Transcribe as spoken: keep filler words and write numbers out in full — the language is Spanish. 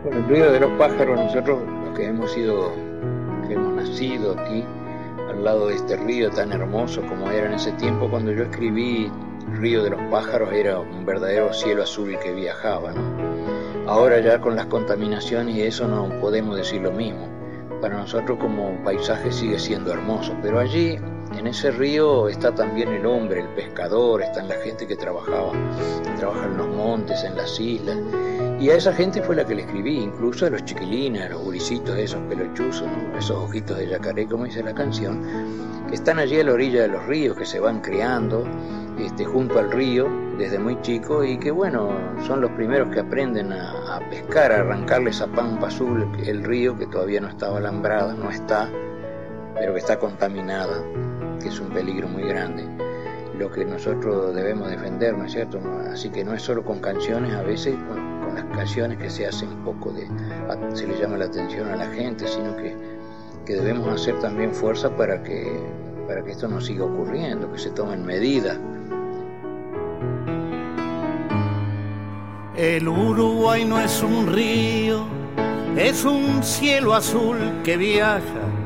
Bueno, el río de los pájaros, nosotros los que hemos sido, que hemos nacido aquí, al lado de este río tan hermoso como era en ese tiempo, cuando yo escribí Río de los Pájaros era un verdadero cielo azul que viajaba, ¿no? Ahora ya con las contaminaciones y eso no podemos decir lo mismo. Para nosotros como paisaje sigue siendo hermoso, pero allí en ese río está también el hombre, el pescador, está la gente que trabajaba, que trabaja en los montes, en las islas. Y a esa gente fue la que le escribí, incluso a los chiquilines, a los gurisitos, esos pelochuzos, ¿no? Esos ojitos de yacaré, como dice la canción, que están allí a la orilla de los ríos, que se van criando este, junto al río desde muy chico y que, bueno, son los primeros que aprenden a, a pescar, a arrancarle esa pampa azul, el río que todavía no estaba alambrada, no está, pero que está contaminada, que es un peligro muy grande. Lo que nosotros debemos defender, ¿no es cierto? Así que no es solo con canciones, a veces con, con las canciones que se hace un poco de, se le llama la atención a la gente, sino que, que debemos hacer también fuerza para que, para que esto no siga ocurriendo, que se tomen medidas. El Uruguay no es un río, es un cielo azul que viaja